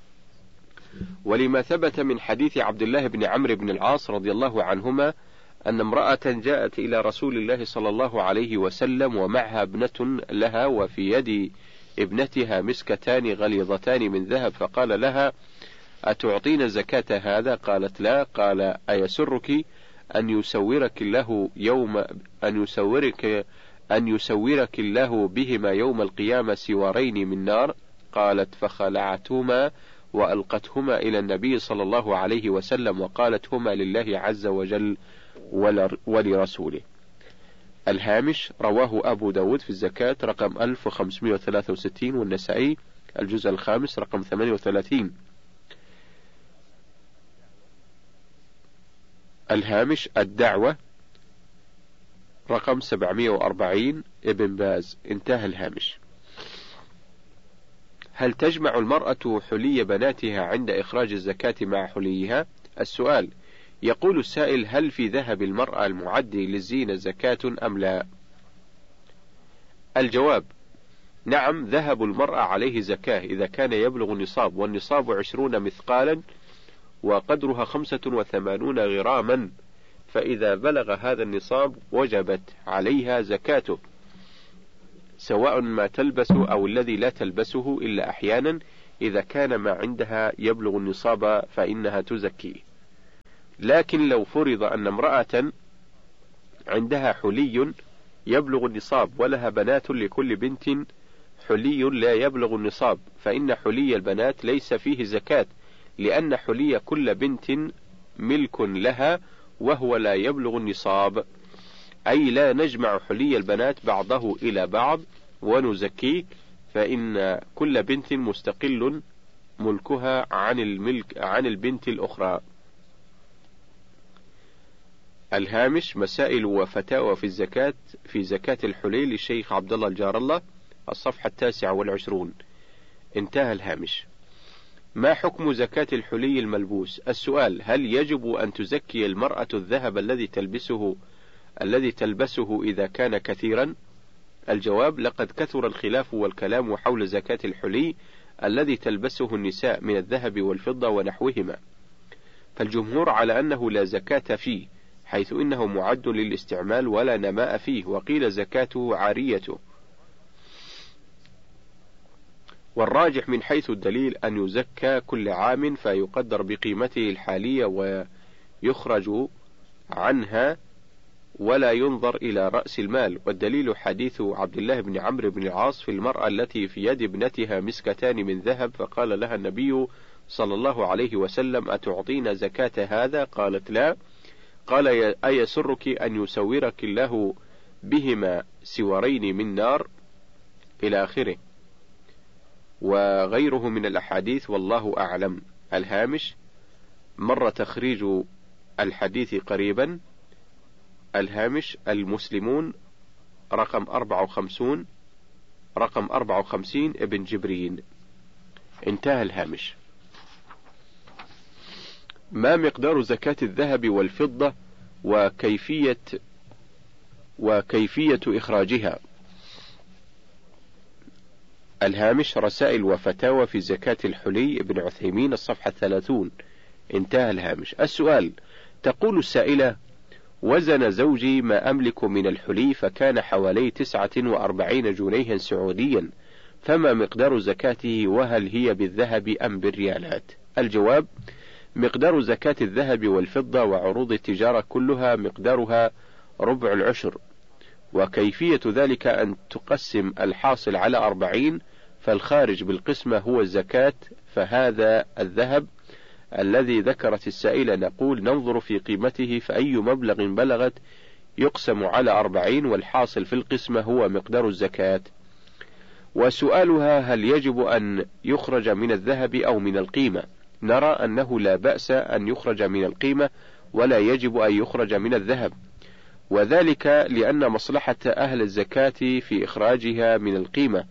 ولما ثبت من حديث عبد الله بن عمرو بن العاص رضي الله عنهما أن امرأة جاءت إلى رسول الله صلى الله عليه وسلم ومعها ابنة لها وفي يد ابنتها مسكتان غليظتان من ذهب، فقال لها: أتعطين زكاة هذا؟ قالت: لا. قال: أيسرك أن يسورك الله بهما يوم القيامة سوارين من نار؟ قالت: فخلعتهما وألقتهما إلى النبي صلى الله عليه وسلم وقالت: هما لله عز وجل ولرسوله. الهامش: رواه أبو داود في الزكاة رقم 1563، والنسائي الجزء الخامس رقم 38. الهامش: الدعوة رقم 740 ابن باز. انتهى الهامش. هل تجمع المرأة حلي بناتها عند إخراج الزكاة مع حليها؟ السؤال: يقول السائل: هل في ذهب المرأة المعدي للزينة زكاة أم لا؟ الجواب: نعم، ذهب المرأة عليه زكاة إذا كان يبلغ النصاب، والنصاب 20 مثقالا وقدرها 85 غراما، فإذا بلغ هذا النصاب وجبت عليها زكاته، سواء ما تلبس أو الذي لا تلبسه إلا أحيانا. إذا كان ما عندها يبلغ النصاب فإنها تزكيه. لكن لو فرض أن امرأة عندها حلي يبلغ النصاب ولها بنات لكل بنت حلي لا يبلغ النصاب، فإن حلي البنات ليس فيه زكاة، لأن حلي كل بنت ملك لها وهو لا يبلغ النصاب، أي لا نجمع حلي البنات بعضه إلى بعض ونزكيه، فإن كل بنت مستقل ملكها عن البنت الأخرى. الهامش: مسائل وفتاوى في زكاة الحلي للشيخ عبد الله الجار الله، الصفحة 29. انتهى الهامش. ما حكم زكاة الحلي الملبوس؟ السؤال: هل يجب أن تزكي المرأة الذهب الذي تلبسه إذا كان كثيرا؟ الجواب: لقد كثر الخلاف والكلام حول زكاة الحلي الذي تلبسه النساء من الذهب والفضة ونحوهما، فالجمهور على أنه لا زكاة فيه، حيث إنه معد للاستعمال ولا نماء فيه، وقيل زكاته عاريته. والراجح من حيث الدليل أن يزكى كل عام فيقدر بقيمته الحالية ويخرج عنها ولا ينظر إلى رأس المال. والدليل حديث عبد الله بن عمرو بن العاص في المرأة التي في يد ابنتها مسكتان من ذهب، فقال لها النبي صلى الله عليه وسلم: أتعطين زكاة هذا؟ قالت: لا. قال: أيسرك أن يسورك الله بهما سورين من نار، إلى آخره، وغيره من الأحاديث، والله أعلم. الهامش: مر تخريج الحديث قريبا. الهامش: المسلمون رقم 54 ابن جبرين. انتهى الهامش. ما مقدار زكاة الذهب والفضة وكيفية إخراجها؟ الهامش: رسائل وفتاوى في زكاة الحلي ابن عثيمين، الصفحة 30. انتهى الهامش. السؤال: تقول السائلة: وزن زوجي ما أملك من الحلي فكان حوالي 49 جنيها سعوديا، فما مقدار زكاته، وهل هي بالذهب أم بالريالات؟ الجواب: مقدار زكاة الذهب والفضة وعروض التجارة كلها مقدارها ربع العشر. وكيفية ذلك أن تقسم الحاصل على 40، فالخارج بالقسمة هو الزكاة. فهذا الذهب الذي ذكرت السائلة نقول ننظر في قيمته، فأي مبلغ بلغت يقسم على 40، والحاصل في القسمة هو مقدار الزكاة. وسؤالها: هل يجب أن يخرج من الذهب أو من القيمة؟ نرى أنه لا بأس أن يخرج من القيمة، ولا يجب أن يخرج من الذهب، وذلك لأن مصلحة أهل الزكاة في إخراجها من القيمة،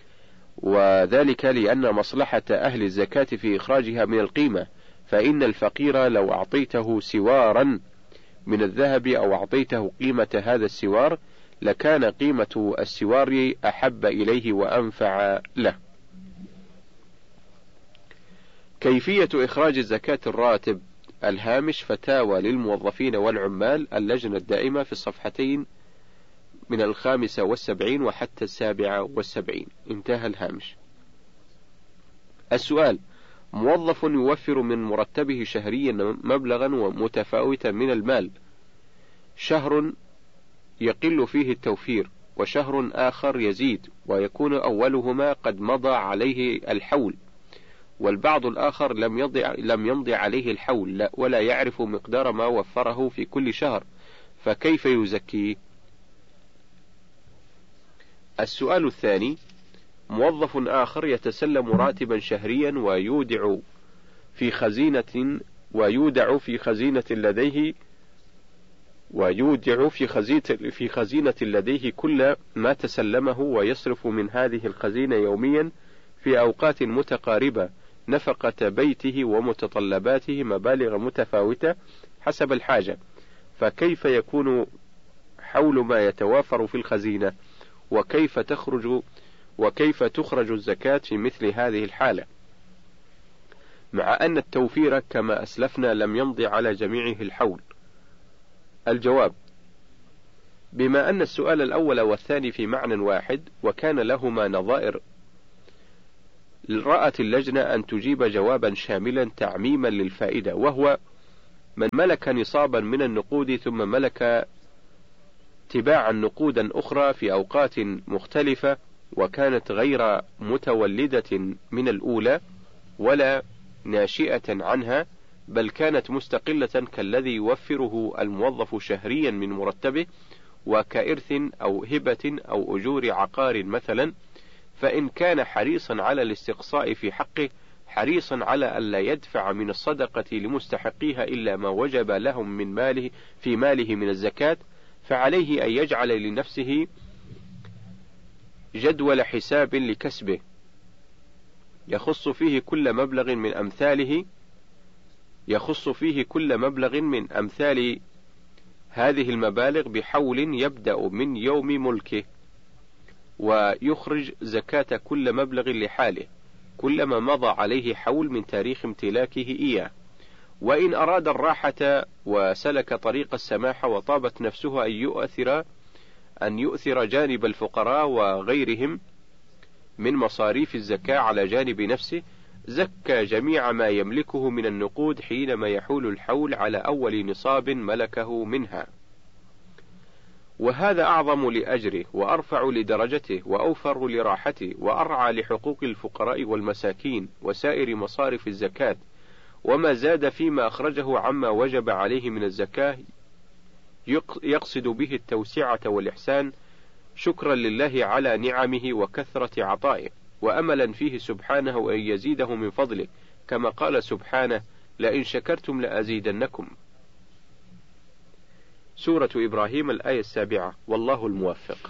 فإن الفقير لو أعطيته سوارا من الذهب أو أعطيته قيمة هذا السوار لكان قيمة السوار أحب إليه وأنفع له. كيفية إخراج زكاة الراتب؟ الهامش: فتاوى للموظفين والعمال، اللجنة الدائمة، في الصفحتين من 75 وحتى 77. انتهى الهامش. السؤال: موظف يوفر من مرتبه شهريا مبلغا متفاوتا من المال، شهر يقل فيه التوفير وشهر آخر يزيد، ويكون أولهما قد مضى عليه الحول، والبعض الآخر لم يمضي عليه الحول ولا يعرف مقدار ما وفره في كل شهر، فكيف يزكيه؟ السؤال الثاني: موظف آخر يتسلم راتبا شهريا ويودع في خزينة لديه كل ما تسلمه، ويصرف من هذه الخزينة يوميا في أوقات متقاربة نفقة بيته ومتطلباته مبالغ متفاوتة حسب الحاجة، فكيف يكون حول ما يتوافر في الخزينة؟ وكيف تخرج الزكاة في مثل هذه الحالة، مع أن التوفير كما أسلفنا لم يمضي على جميعه الحول؟ الجواب: بما أن السؤال الأول والثاني في معنى واحد وكان لهما نظائر، رأت اللجنة أن تجيب جوابا شاملا تعميما للفائدة، وهو: من ملك نصابا من النقود ثم ملك تباعا نقودا أخرى في أوقات مختلفة وكانت غير متولدة من الأولى ولا ناشئة عنها، بل كانت مستقلة كالذي يوفره الموظف شهريا من مرتبه وكإرث أو هبة أو أجور عقار مثلا، فإن كان حريصا على الاستقصاء في حقه، حريصا على ألا يدفع من الصدقة لمستحقيها إلا ما وجب لهم من ماله في ماله من الزكاة، فعليه أن يجعل لنفسه جدول حساب لكسبه يخص فيه كل مبلغ من أمثال هذه المبالغ بحول يبدأ من يوم ملكه، ويخرج زكاة كل مبلغ لحاله كلما مضى عليه حول من تاريخ امتلاكه إياه. وإن أراد الراحة وسلك طريق السماحة وطابت نفسه أن يؤثر جانب الفقراء وغيرهم من مصاريف الزكاة على جانب نفسه، زكى جميع ما يملكه من النقود حينما يحول الحول على أول نصاب ملكه منها، وهذا أعظم لأجره وأرفع لدرجته وأوفر لراحته وأرعى لحقوق الفقراء والمساكين وسائر مصارف الزكاة، وما زاد فيما أخرجه عما وجب عليه من الزكاة يقصد به التوسعة والإحسان، شكرا لله على نعمه وكثرة عطائه، وأملا فيه سبحانه أن يزيده من فضله، كما قال سبحانه: لئن شكرتم لأزيدنكم. سورة إبراهيم الآية 7. والله الموفق.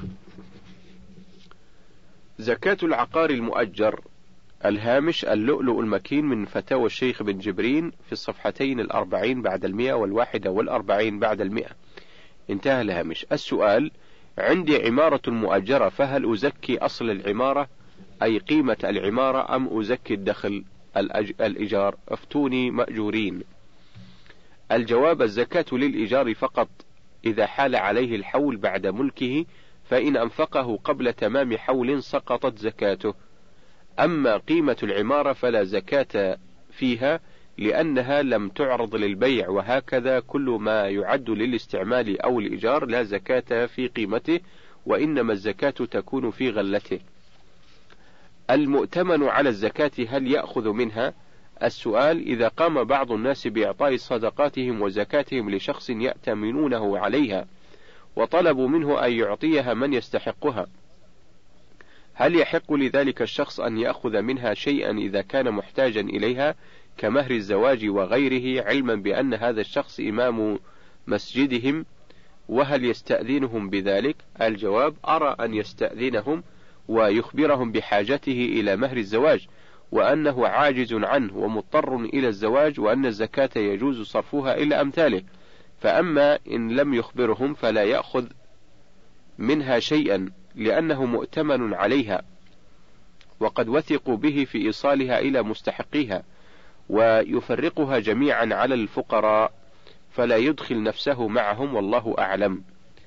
زكاة العقار المؤجر. الهامش: اللؤلؤ المكين من فتاوى الشيخ بن جبرين في الصفحتين 40 بعد 100 و41 بعد 100. انتهى الهامش. السؤال: عندي عمارة مؤجرة، فهل أزكي أصل العمارة أي قيمة العمارة أم أزكي الدخل الإيجار؟ افتوني مأجورين. الجواب: الزكاة للإيجار فقط إذا حال عليه الحول بعد ملكه، فإن أنفقه قبل تمام حول سقطت زكاته. أما قيمة العمارة فلا زكاة فيها لأنها لم تعرض للبيع، وهكذا كل ما يعد للاستعمال أو الإيجار لا زكاة في قيمته، وإنما الزكاة تكون في غلته. المؤتمن على الزكاة هل يأخذ منها؟ السؤال: إذا قام بعض الناس بإعطاء صدقاتهم وزكاتهم لشخص يأتمنونه عليها وطلبوا منه أن يعطيها من يستحقها، هل يحق لذلك الشخص أن يأخذ منها شيئا إذا كان محتاجا إليها كمهر الزواج وغيره، علما بأن هذا الشخص إمام مسجدهم، وهل يستأذنهم بذلك؟ الجواب: أرى أن يستأذنهم ويخبرهم بحاجته إلى مهر الزواج، وأنه عاجز عنه ومضطر إلى الزواج، وأن الزكاة يجوز صرفها إلى أمثاله. فأما إن لم يخبرهم فلا يأخذ منها شيئا لأنه مؤتمن عليها وقد وثقوا به في إيصالها إلى مستحقيها، ويفرقها جميعا على الفقراء فلا يدخل نفسه معهم، والله أعلم.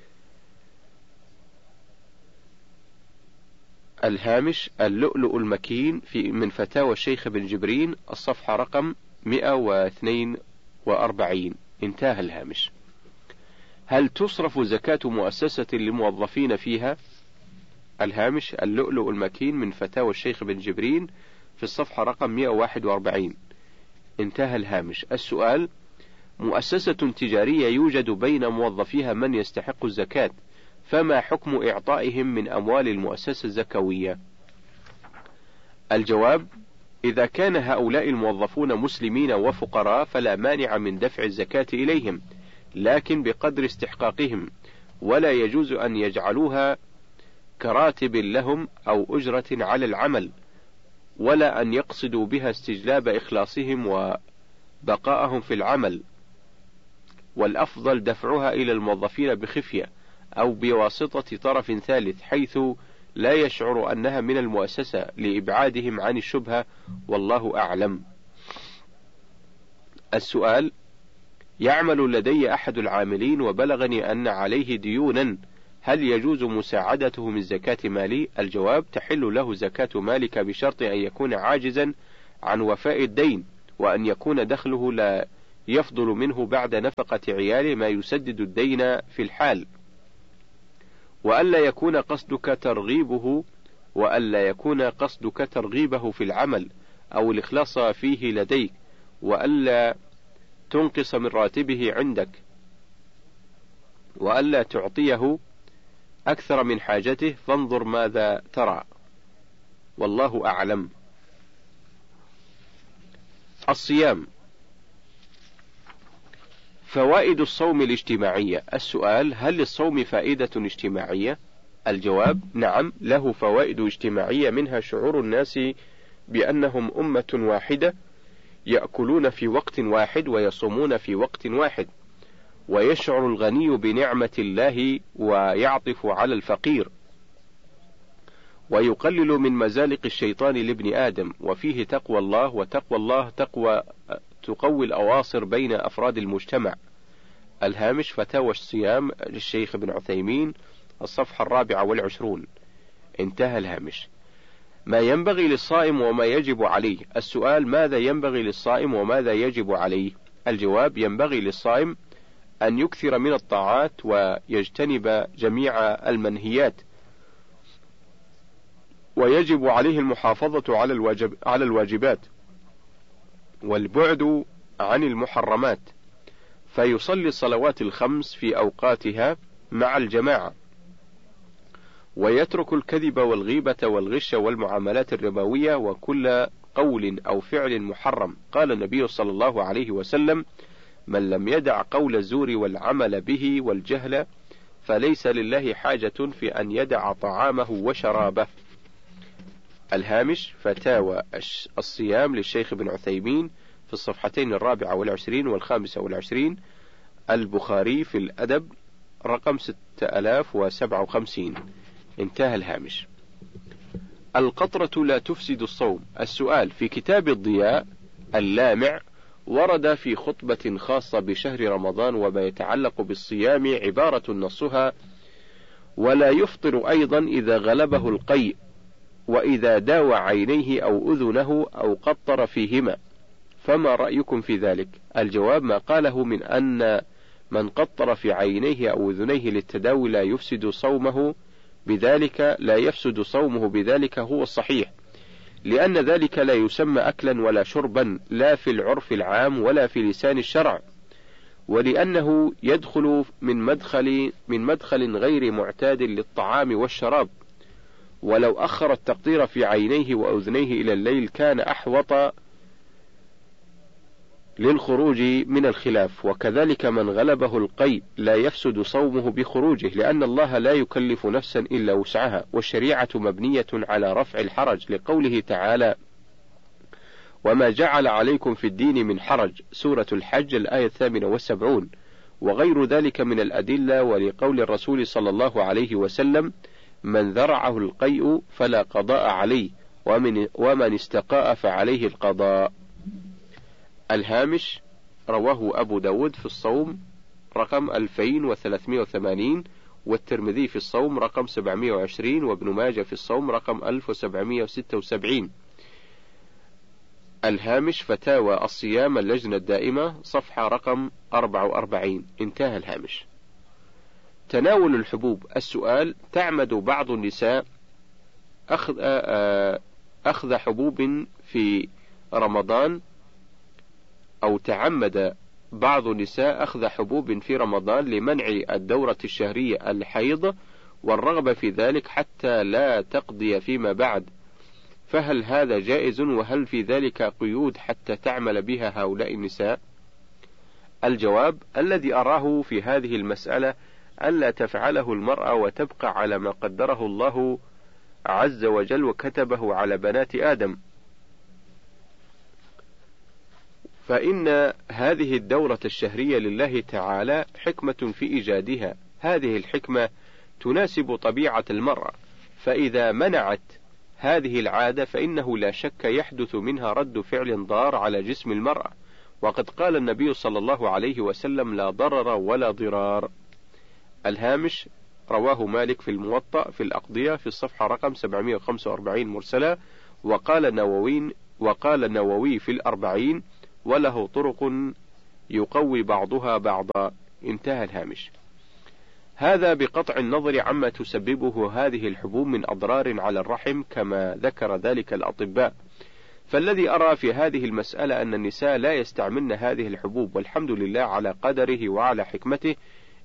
الهامش: اللؤلؤ المكين من فتاوى الشيخ بن جبرين، الصفحة رقم 142. انتهى الهامش. هل تصرف زكاة مؤسسة للموظفين فيها؟ الهامش: اللؤلؤ المكين من فتاوى الشيخ بن جبرين في الصفحة رقم 141. انتهى الهامش. السؤال: مؤسسة تجارية يوجد بين موظفيها من يستحق الزكاة، فما حكم إعطائهم من أموال المؤسسة الزكوية؟ الجواب: إذا كان هؤلاء الموظفون مسلمين وفقراء فلا مانع من دفع الزكاة إليهم، لكن بقدر استحقاقهم، ولا يجوز أن يجعلوها كراتب لهم أو أجرة على العمل، ولا أن يقصدوا بها استجلاب إخلاصهم وبقاءهم في العمل، والأفضل دفعها إلى الموظفين بخفية أو بواسطة طرف ثالث حيث لا يشعر أنها من المؤسسة لإبعادهم عن الشبهة، والله أعلم. السؤال: يعمل لدي أحد العاملين وبلغني أن عليه ديونا، هل يجوز مساعدته من زكاة مالي؟ الجواب: تحل له زكاة مالك بشرط أن يكون عاجزا عن وفاء الدين، وأن يكون دخله لا يفضل منه بعد نفقة عياله ما يسدد الدين في الحال، وألا يكون قصدك ترغيبه في العمل أو الإخلاص فيه لديك، وألا تنقص من راتبه عندك، وألا تعطيه أكثر من حاجته، فانظر ماذا ترى، والله أعلم. الصيام. فوائد الصوم الاجتماعية. السؤال: هل للصوم فائدة اجتماعية؟ الجواب: نعم، له فوائد اجتماعية، منها شعور الناس بأنهم أمة واحدة، يأكلون في وقت واحد ويصومون في وقت واحد، ويشعر الغني بنعمة الله ويعطف على الفقير، ويقلل من مزالق الشيطان لابن آدم، وفيه تقوى الله، وتقوى الله تقوي الأواصر بين أفراد المجتمع. الهامش: فتاوى الصيام للشيخ ابن عثيمين، الصفحة 24. انتهى الهامش. ما ينبغي للصائم وما يجب عليه. السؤال: ماذا ينبغي للصائم وماذا يجب عليه؟ الجواب: ينبغي للصائم أن يكثر من الطاعات ويجتنب جميع المنهيات، ويجب عليه المحافظة على الواجبات والبعد عن المحرمات، فيصلي الصلوات الخمس في أوقاتها مع الجماعة، ويترك الكذب والغيبة والغش والمعاملات الربوية وكل قول أو فعل محرم. قال النبي صلى الله عليه وسلم: من لم يدع قول الزور والعمل به والجهل فليس لله حاجة في أن يدع طعامه وشرابه. الهامش: فتاوى الصيام للشيخ ابن عثيمين في الصفحتين 24 و25، البخاري في الأدب رقم 6057. انتهى الهامش. القطرة لا تفسد الصوم. السؤال: في كتاب الضياء اللامع ورد في خطبة خاصة بشهر رمضان وما يتعلق بالصيام عبارة نصها: ولا يفطر أيضا إذا غلبه القيء، وإذا داوى عينيه أو أذنه أو قطر فيهما، فما رأيكم في ذلك؟ الجواب: ما قاله من أن من قطر في عينيه أو أذنيه للتداوي لا يفسد صومه بذلك هو الصحيح، لأن ذلك لا يسمى أكلا ولا شربا، لا في العرف العام ولا في لسان الشرع، ولأنه يدخل من مدخل غير معتاد للطعام والشراب، ولو أخر التقطير في عينيه وأذنيه إلى الليل كان أحوط للخروج من الخلاف. وكذلك من غلبه القيء لا يفسد صومه بخروجه، لأن الله لا يكلف نفسا إلا وسعها، والشريعة مبنية على رفع الحرج، لقوله تعالى: وما جعل عليكم في الدين من حرج، سورة الحج الآية 78، وغير ذلك من الأدلة، ولقول الرسول صلى الله عليه وسلم: من ذرعه القيء فلا قضاء عليه، ومن استقاء فعليه القضاء. الهامش: رواه أبو داود في الصوم رقم 2380، والترمذي في الصوم رقم 720، وابن ماجه في الصوم رقم 1776. الهامش: فتاوى الصيام اللجنة الدائمة، صفحة رقم 44. انتهى الهامش. تناول الحبوب. السؤال: تعمد بعض النساء أخذ حبوب في رمضان، أو تعمد بعض النساء أخذ حبوب في رمضان لمنع الدورة الشهرية الحيض والرغبة في ذلك حتى لا تقضي فيما بعد، فهل هذا جائز؟ وهل في ذلك قيود حتى تعمل بها هؤلاء النساء؟ الجواب: الذي أراه في هذه المسألة ألا تفعله المرأة وتبقى على ما قدره الله عز وجل وكتبه على بنات آدم، فإن هذه الدورة الشهرية لله تعالى حكمة في إيجادها، هذه الحكمة تناسب طبيعة المرأة، فإذا منعت هذه العادة فإنه لا شك يحدث منها رد فعل ضار على جسم المرأة، وقد قال النبي صلى الله عليه وسلم: لا ضرر ولا ضرار. الهامش: رواه مالك في الموطأ في الأقضية في الصفحة رقم 745 مرسلة. وقال النووي في الأربعين: وله طرق يقوي بعضها بعضا. انتهى الهامش. هذا بقطع النظر عما تسببه هذه الحبوب من أضرار على الرحم كما ذكر ذلك الأطباء. فالذي أرى في هذه المسألة أن النساء لا يستعملن هذه الحبوب، والحمد لله على قدره وعلى حكمته،